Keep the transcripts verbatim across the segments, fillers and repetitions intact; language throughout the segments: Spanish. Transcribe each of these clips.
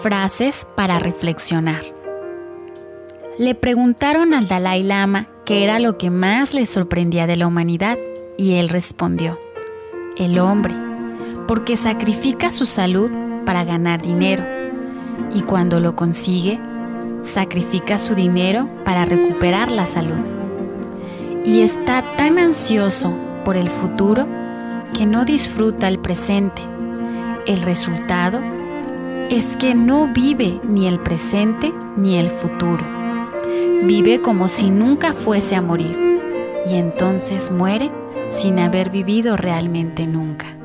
Frases para reflexionar. Le preguntaron al Dalai Lama qué era lo que más le sorprendía de la humanidad y él respondió: el hombre, porque sacrifica su salud para ganar dinero y cuando lo consigue, sacrifica su dinero para recuperar la salud. Y está tan ansioso por el futuro que no disfruta el presente. El resultado es que no vive ni el presente ni el futuro. Vive como si nunca fuese a morir y entonces muere sin haber vivido realmente nunca.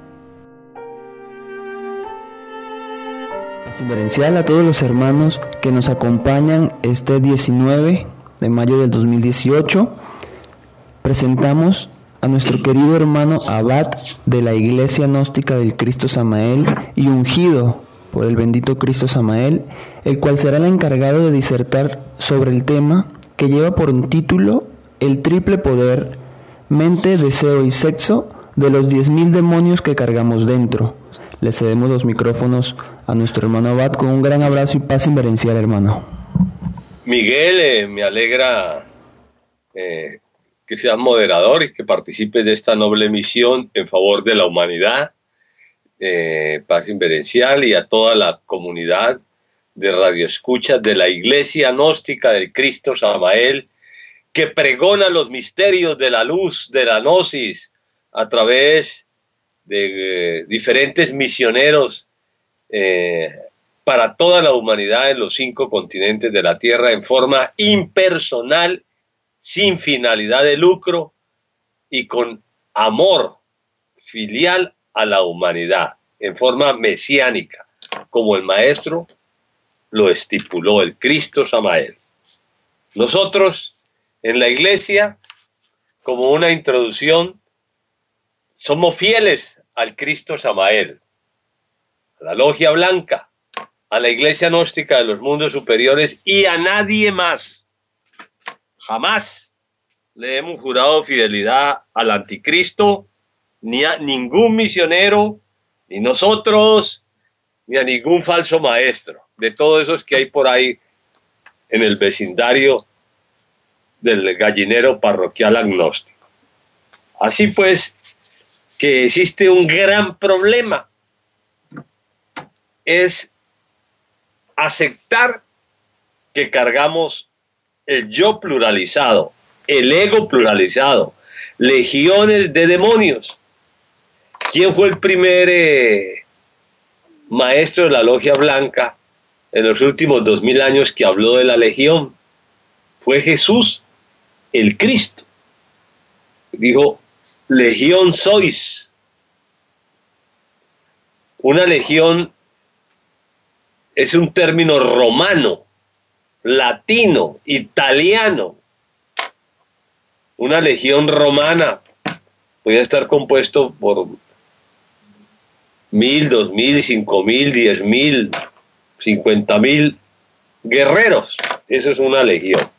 Reverencial a todos los hermanos que nos acompañan este diecinueve de mayo del dos mil dieciocho. Presentamos a nuestro querido hermano abad de la Iglesia Gnóstica del Cristo Samael y ungido por el bendito Cristo Samael, el cual será el encargado de disertar sobre el tema que lleva por un título El triple poder, mente, deseo y sexo de los diez mil demonios que cargamos dentro. Le cedemos los micrófonos a nuestro hermano abad con un gran abrazo y paz inverencial, hermano. Miguel, eh, me alegra eh, que seas moderador y que participes de esta noble misión en favor de la humanidad, eh, paz inverencial, y a toda la comunidad de radioescuchas de la Iglesia Gnóstica del Cristo Samael, que pregona los misterios de la luz, de la gnosis, a través de eh, diferentes misioneros eh, para toda la humanidad en los cinco continentes de la Tierra, en forma impersonal, sin finalidad de lucro y con amor filial a la humanidad, en forma mesiánica, como el Maestro lo estipuló, el Cristo Samael. Nosotros, en la Iglesia, como una introducción, somos fieles al Cristo Samael, a la Logia Blanca, a la Iglesia Gnóstica de los Mundos Superiores y a nadie más. Jamás le hemos jurado fidelidad al anticristo, ni a ningún misionero, ni nosotros, ni a ningún falso maestro, de todos esos que hay por ahí en el vecindario del gallinero parroquial agnóstico. Así pues, que existe un gran problema, es aceptar que cargamos el yo pluralizado, el ego pluralizado, legiones de demonios. ¿Quién fue el primer eh, maestro de la Logia Blanca en los últimos dos mil años que habló de la legión? Fue Jesús, el Cristo. Dijo: legión sois. Una legión es un término romano, latino, italiano. Una legión romana podía estar compuesto por mil, dos mil, cinco mil, diez mil, cincuenta mil guerreros. Eso es una legión.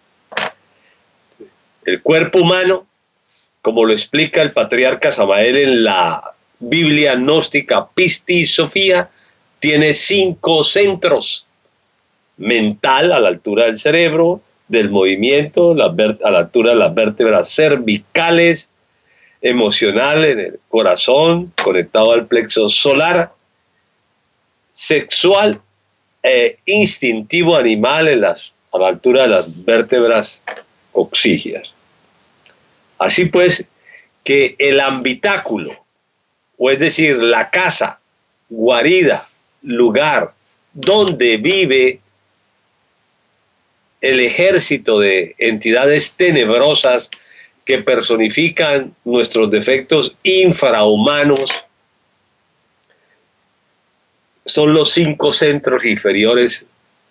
El cuerpo humano, como lo explica el patriarca Samael en la Biblia gnóstica Pistis Sofía, tiene cinco centros: mental, a la altura del cerebro, del movimiento, a la altura de las vértebras cervicales; emocional, en el corazón, conectado al plexo solar; sexual e instintivo animal en las, a la altura de las vértebras coxígeas. Así pues, que el habitáculo, o es decir, la casa, guarida, lugar donde vive el ejército de entidades tenebrosas que personifican nuestros defectos infrahumanos, son los cinco centros inferiores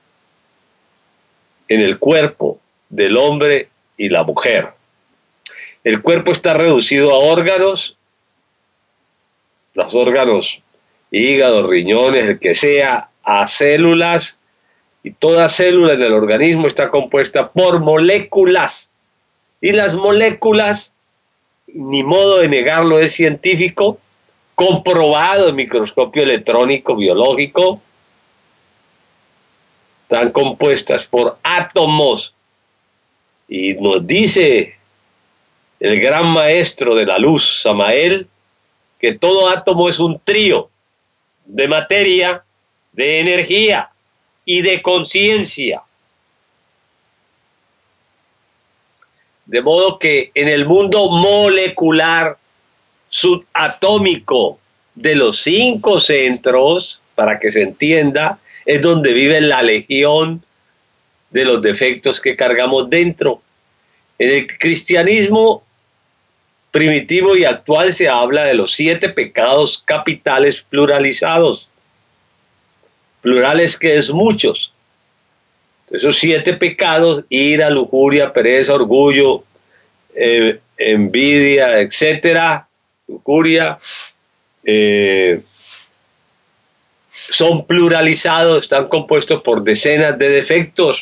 en el cuerpo del hombre y la mujer. El cuerpo está reducido a órganos, los órganos, hígado, riñones, el que sea, a células, y toda célula en el organismo está compuesta por moléculas. Y las moléculas, ni modo de negarlo, es científico, comprobado en microscopio electrónico biológico, están compuestas por átomos. Y nos dice el gran maestro de la luz, Samael, que todo átomo es un trío de materia, de energía y de conciencia. De modo que en el mundo molecular subatómico de los cinco centros, para que se entienda, es donde vive la legión de los defectos que cargamos dentro. En el cristianismo primitivo y actual se habla de los siete pecados capitales pluralizados. Plurales que es muchos. Esos siete pecados: ira, lujuria, pereza, orgullo, eh, envidia, etcétera, lujuria, eh, son pluralizados, están compuestos por decenas de defectos.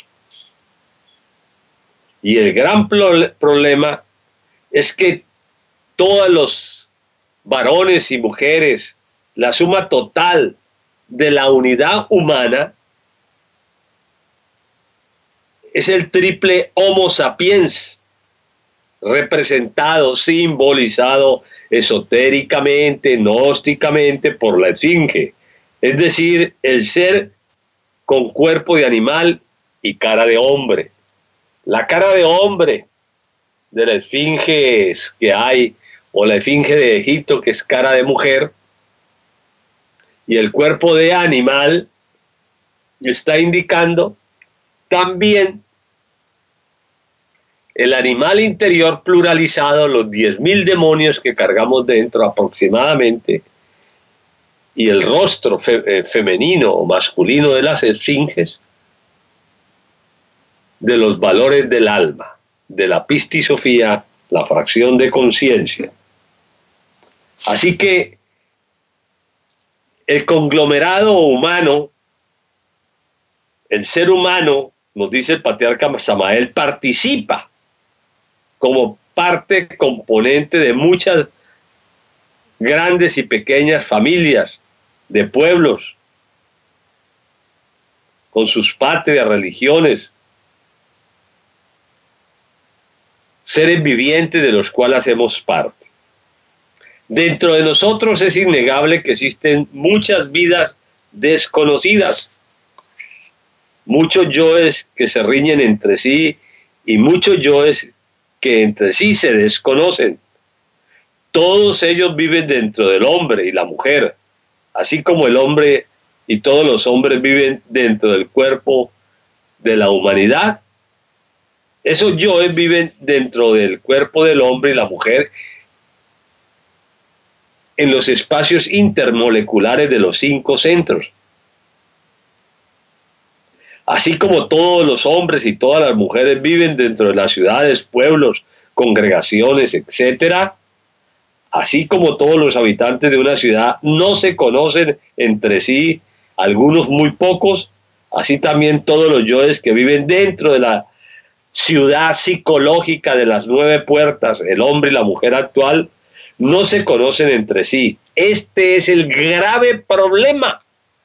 Y el gran pro- problema es que todos los varones y mujeres, la suma total de la unidad humana, es el triple Homo sapiens, representado, simbolizado esotéricamente, gnósticamente por la esfinge, es decir, el ser con cuerpo de animal y cara de hombre. La cara de hombre de la esfinge que hay, o la esfinge de Egipto, que es cara de mujer, y el cuerpo de animal está indicando también el animal interior pluralizado, los diez mil demonios que cargamos dentro aproximadamente, y el rostro fe, eh, femenino o masculino de las esfinges, de los valores del alma, de la pistisofía, la fracción de conciencia. Así que el conglomerado humano, el ser humano, nos dice el patriarca Samael, participa como parte componente de muchas grandes y pequeñas familias, de pueblos, con sus patrias, religiones, seres vivientes de los cuales hacemos parte. Dentro de nosotros es innegable que existen muchas vidas desconocidas, muchos yoes que se riñen entre sí y muchos yoes que entre sí se desconocen. Todos ellos viven dentro del hombre y la mujer, así como el hombre y todos los hombres viven dentro del cuerpo de la humanidad. Esos yoes viven dentro del cuerpo del hombre y la mujer en los espacios intermoleculares de los cinco centros. Así como todos los hombres y todas las mujeres viven dentro de las ciudades, pueblos, congregaciones, etcétera, así como todos los habitantes de una ciudad no se conocen entre sí, algunos muy pocos, así también todos los yoes que viven dentro de la ciudad psicológica de las nueve puertas, el hombre y la mujer actual, no se conocen entre sí. Este es el grave problema.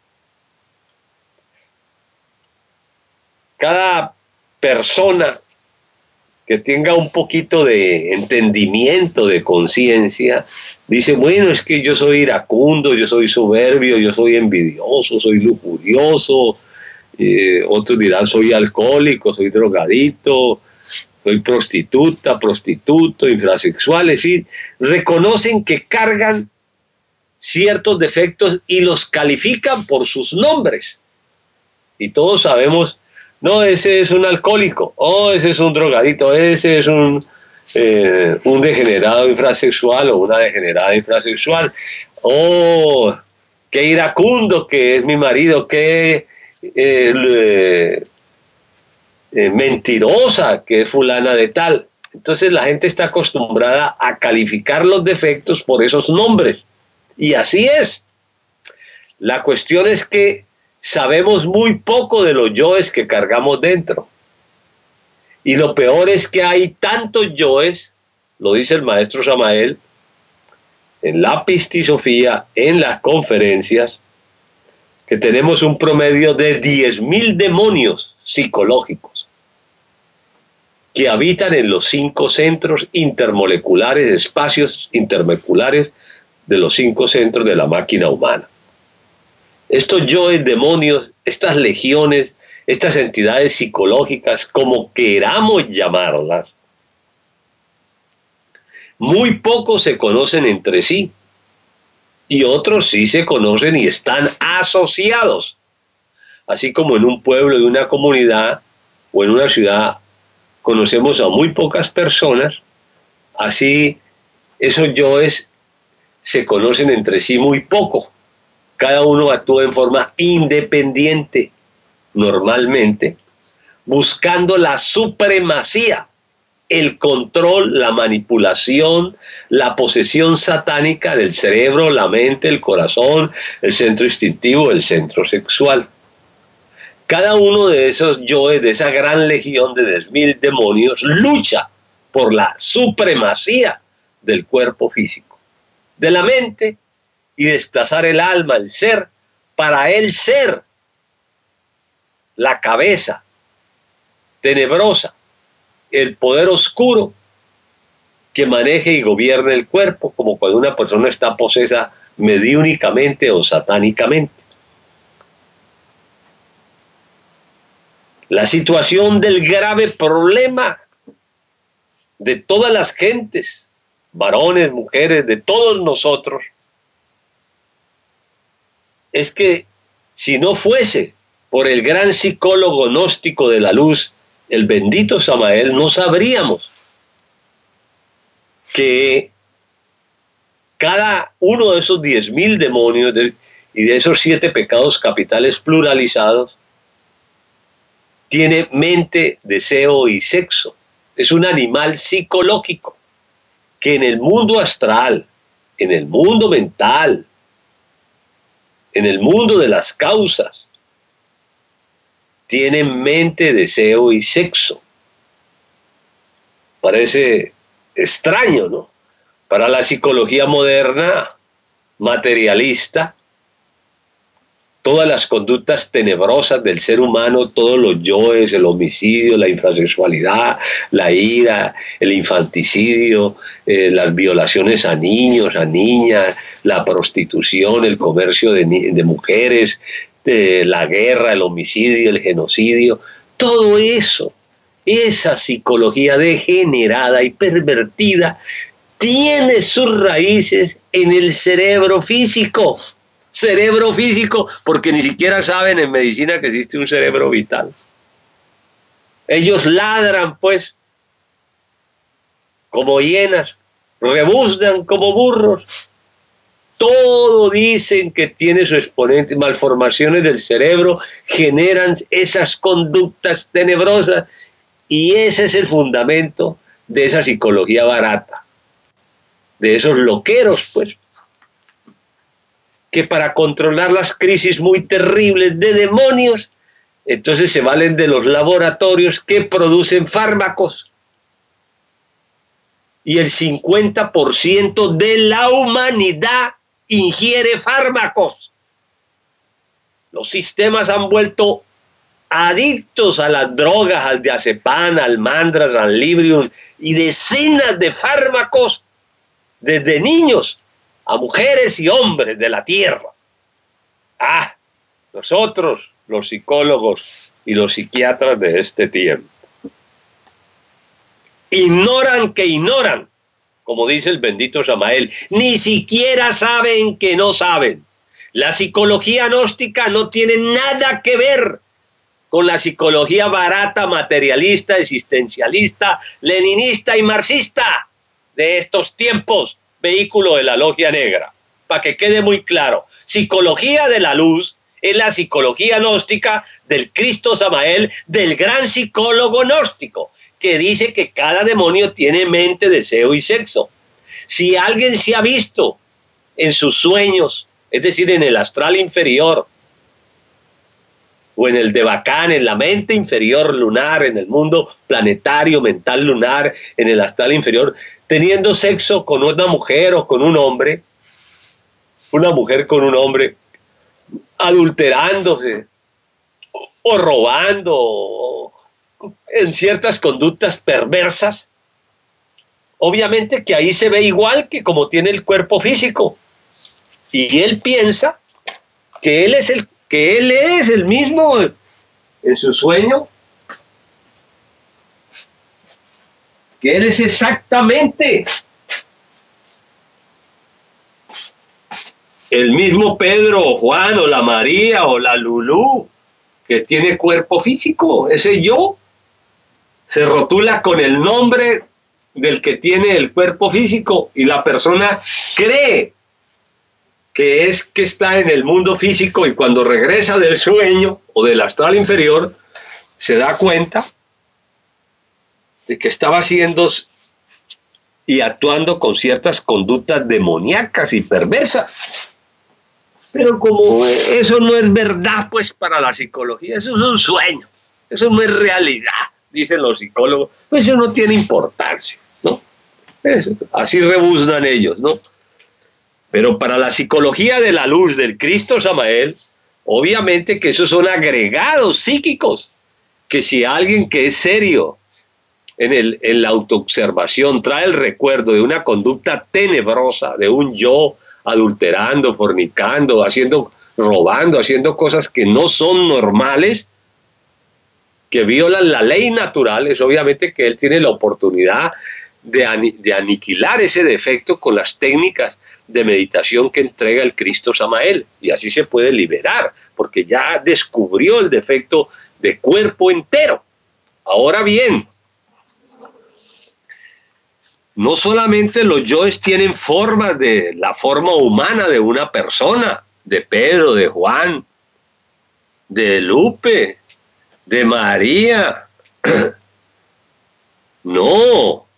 Cada persona que tenga un poquito de entendimiento, de conciencia, dice, bueno, es que yo soy iracundo, yo soy soberbio, yo soy envidioso, soy lujurioso, eh, otros dirán, soy alcohólico, soy drogadito, soy prostituta, prostituto, infrasexual, en fin, reconocen que cargan ciertos defectos y los califican por sus nombres. Y todos sabemos, no, ese es un alcohólico, oh, ese es un drogadito, ese es un, eh, un degenerado infrasexual o una degenerada infrasexual. Oh, qué iracundo que es mi marido, qué eh, eh, mentirosa que es fulana de tal. Entonces la gente está acostumbrada a calificar los defectos por esos nombres. Y así es. La cuestión es que sabemos muy poco de los yoes que cargamos dentro. Y lo peor es que hay tantos yoes, lo dice el maestro Samael, en la pistisofía, en las conferencias, que tenemos un promedio de diez mil demonios psicológicos que habitan en los cinco centros intermoleculares, espacios intermoleculares de los cinco centros de la máquina humana. Estos yoes demonios, estas legiones, estas entidades psicológicas, como queramos llamarlas, muy pocos se conocen entre sí y otros sí se conocen y están asociados. Así como en un pueblo y una comunidad o en una ciudad conocemos a muy pocas personas, así esos yoes se conocen entre sí muy poco. Cada uno actúa en forma independiente, normalmente, buscando la supremacía, el control, la manipulación, la posesión satánica del cerebro, la mente, el corazón, el centro instintivo, el centro sexual. Cada uno de esos yoes, de esa gran legión de diez mil demonios, lucha por la supremacía del cuerpo físico, de la mente, y desplazar el alma, el ser, para el ser, la cabeza tenebrosa, el poder oscuro que maneje y gobierne el cuerpo, como cuando una persona está posesa mediúnicamente o satánicamente. La situación del grave problema de todas las gentes, varones, mujeres, de todos nosotros, es que si no fuese por el gran psicólogo gnóstico de la luz, el bendito Samael, no sabríamos que cada uno de esos diez mil demonios de, y de esos siete pecados capitales pluralizados tiene mente, deseo y sexo. Es un animal psicológico que en el mundo astral, en el mundo mental, en el mundo de las causas, tiene mente, deseo y sexo. Parece extraño, ¿no? Para la psicología moderna, materialista, todas las conductas tenebrosas del ser humano, todos los yoes, el homicidio, la infrasexualidad, la ira, el infanticidio, eh, las violaciones a niños, a niñas, la prostitución, el comercio de, de mujeres, de la guerra, el homicidio, el genocidio, todo eso, esa psicología degenerada y pervertida, tiene sus raíces en el cerebro físico. Cerebro físico, porque ni siquiera saben en medicina que existe un cerebro vital. Ellos ladran, pues, como hienas, rebuznan como burros. Todo dicen que tiene su exponente, malformaciones del cerebro generan esas conductas tenebrosas, y ese es el fundamento de esa psicología barata, de esos loqueros, pues, que para controlar las crisis muy terribles de demonios, entonces se valen de los laboratorios que producen fármacos. Y el cincuenta por ciento de la humanidad ingiere fármacos. Los sistemas han vuelto adictos a las drogas, al diazepam, al mandras, al librium y decenas de fármacos desde niños a mujeres y hombres de la tierra. Ah, nosotros, los psicólogos y los psiquiatras de este tiempo, ignoran que ignoran, como dice el bendito Samael, ni siquiera saben que no saben. La psicología gnóstica no tiene nada que ver con la psicología barata, materialista, existencialista, leninista y marxista de estos tiempos, vehículo de la logia negra. Para que quede muy claro, psicología de la luz es la psicología gnóstica del Cristo Samael, del gran psicólogo gnóstico, que dice que cada demonio tiene mente, deseo y sexo. Si alguien se ha visto en sus sueños, es decir, en el astral inferior, o en el de Bacán, en la mente inferior lunar, en el mundo planetario mental lunar, en el astral inferior, teniendo sexo con una mujer o con un hombre, una mujer con un hombre, adulterándose, o, o robando, o en ciertas conductas perversas, obviamente que ahí se ve igual que como tiene el cuerpo físico. Y él piensa que él es el, que él es el mismo en su sueño, que él es exactamente el mismo Pedro o Juan o la María o la Lulú que tiene cuerpo físico. Ese yo se rotula con el nombre del que tiene el cuerpo físico y la persona cree que es que está en el mundo físico, y cuando regresa del sueño o del astral inferior se da cuenta de que estaba haciendo y actuando con ciertas conductas demoníacas y perversas. Pero como eso no es verdad, pues para la psicología, eso es un sueño, eso no es realidad, dicen los psicólogos, pues eso no tiene importancia, ¿no? Eso, así rebuznan ellos, ¿no? Pero para la psicología de la luz del Cristo Samael, obviamente que esos son agregados psíquicos, que si alguien que es serio en, el, en la autoobservación trae el recuerdo de una conducta tenebrosa, de un yo adulterando, fornicando, haciendo, robando, haciendo cosas que no son normales, que violan la ley natural, es obviamente que él tiene la oportunidad de, ani- de aniquilar ese defecto con las técnicas de meditación que entrega el Cristo Samael, y así se puede liberar, porque ya descubrió el defecto de cuerpo entero. Ahora bien, no solamente los yoes tienen formas de la forma humana de una persona, de Pedro, de Juan, de Lupe, de María. No,